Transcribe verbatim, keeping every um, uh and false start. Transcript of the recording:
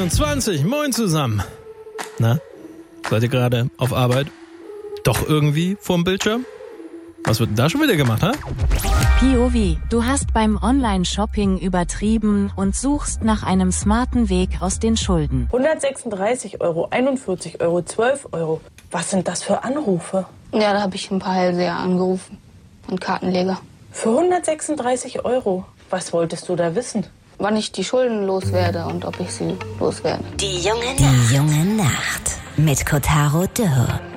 einundzwanzig, moin zusammen. Na, seid ihr gerade auf Arbeit? Doch irgendwie vorm Bildschirm? Was wird denn da schon wieder gemacht, ha? P O V, du hast beim Online-Shopping übertrieben und suchst nach einem smarten Weg aus den Schulden. hundertsechsunddreißig Euro, einundvierzig Euro, zwölf Euro. Was sind das für Anrufe? Ja, da habe ich ein paar Hellseher angerufen und Kartenleger. Für hundertsechsunddreißig Euro? Was wolltest du da wissen? Wann ich die Schulden loswerde und ob ich sie loswerde. Die junge Nacht. Die junge Nacht mit Kotaro Dürr.